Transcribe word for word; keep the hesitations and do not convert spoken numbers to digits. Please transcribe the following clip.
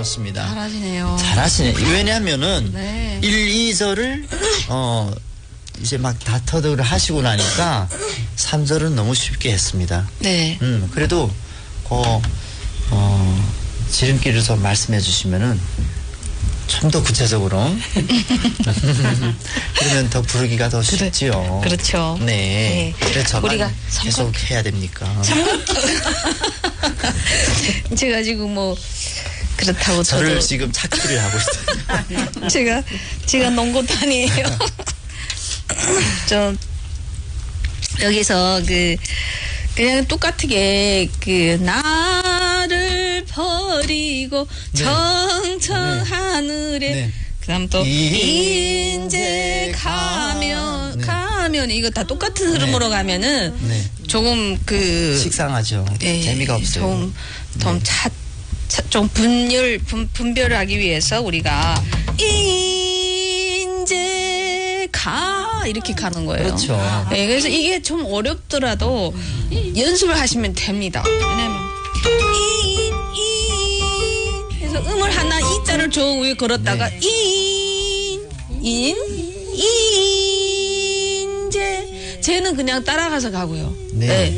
좋습니다. 잘하시네요. 잘하시네. 왜냐하면은 네. 일, 이 절을 어 이제 막 다 터득을 하시고 나니까 삼 절은 너무 쉽게 했습니다. 네. 음 그래도 그 어, 지름길에서 말씀해 주시면은 좀 더 구체적으로 그러면 더 부르기가 더 쉽지요. 그렇죠. 네. 네. 그래서 저만 우리가 계속 해야 됩니까? 제가 지금 뭐 그렇다고 저를 저도 지금 찾기를 하고 있어요. 제가 제가 논 것도 아니에요. 좀 여기서 그 그냥 똑같게 그 나를 버리고 네. 청청 네. 하늘에 네. 그다음 또 인제 인제 가면 네. 가면 이거 다 똑같은 흐름으로 가면은 네. 조금 그 식상하죠. 예, 재미가 없어요. 좀, 좀 차, 차, 좀 분열, 분, 분별을 하기 위해서 우리가 인제 가 이렇게 가는 거예요. 그렇죠. 네, 그래서 이게 좀 어렵더라도 연습을 하시면 됩니다. 왜냐면 인, 인 해서 음을 하나 이자를 저 위에 걸었다가 네. 인, 인, 인제 쟤는 그냥 따라가서 가고요. 네. 네.